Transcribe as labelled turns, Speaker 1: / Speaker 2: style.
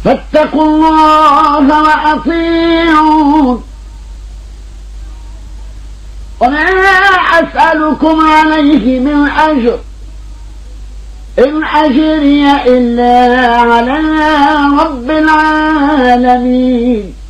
Speaker 1: فاتقوا الله وأطيعون. وما أسألكم عليه من أجر إن أجري إلا على رب العالمين.